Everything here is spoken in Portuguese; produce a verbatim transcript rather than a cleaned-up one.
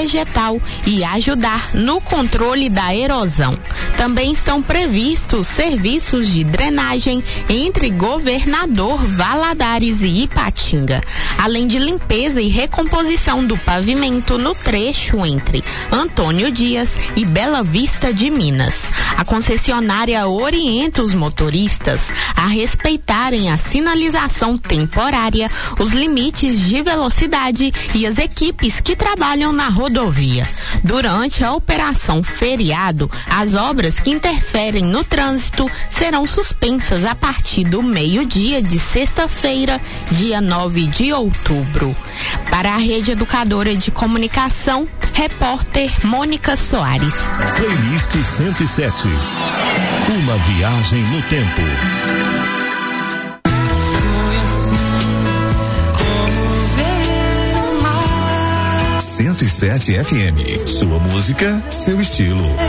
vegetal e ajudar no controle da erosão. Também estão previstos serviços de drenagem entre Governador Valadares e Ipatinga, além de limpeza e recomposição do pavimento no trecho entre Antônio Dias e Bela Vista de Minas. A concessionária orienta os motoristas a respeitarem a sinalização temporária, os limites de velocidade e as equipes que trabalham na rodovia. Durante a operação feriado, as obras que interferem no trânsito serão suspensas a partir do meio-dia de sexta-feira, dia nove de outubro. Para a Rede Educadora de Comunicação, repórter Mônica Soares. Playlist cento e sete. Uma viagem no tempo. cento e sete F M. Sua música, seu estilo.